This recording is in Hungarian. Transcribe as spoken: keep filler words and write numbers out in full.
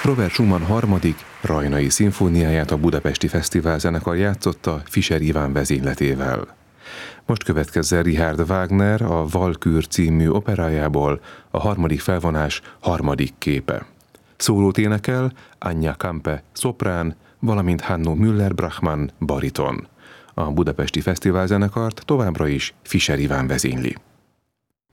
Robert Schumann harmadik rajnai szimfóniáját a Budapesti Fesztiválzenekar játszotta Fischer Iván vezényletével. Most következzen Richard Wagner a Walkür című operájából a harmadik felvonás harmadik képe. Szólót énekel Anya Kampe szoprán, valamint Hanno Müller-Brachmann bariton. A Budapesti Fesztiválzenekart továbbra is Fischer Iván vezényli.